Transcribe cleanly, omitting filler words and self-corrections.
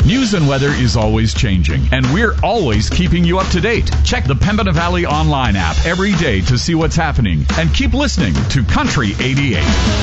News and weather is always changing, and we're always keeping you up to date. Check the Pembina Valley Online app every day to see what's happening, and keep listening to Country 88.